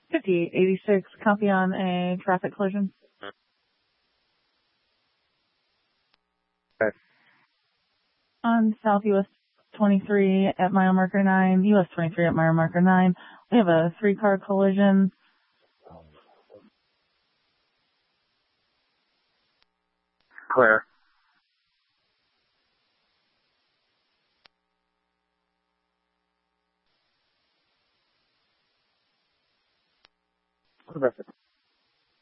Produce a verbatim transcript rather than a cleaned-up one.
fifty-eight eighty-six, copy on a traffic collision. Okay. On South U S twenty-three at mile marker nine, U S twenty-three at mile marker nine, we have a three-car collision. Clear. Perfect.